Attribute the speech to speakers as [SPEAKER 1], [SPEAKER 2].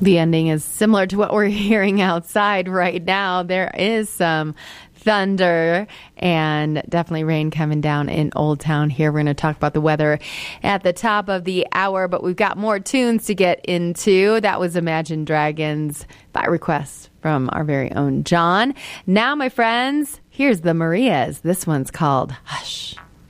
[SPEAKER 1] The ending is similar to what we're hearing outside right now. There is some thunder and definitely rain coming down in Old Town here. We're going to talk about the weather at the top of the hour, but we've got more tunes to get into. That was Imagine Dragons by request from our very own John. Now, my friends, here's the Marias. This one's called Hush.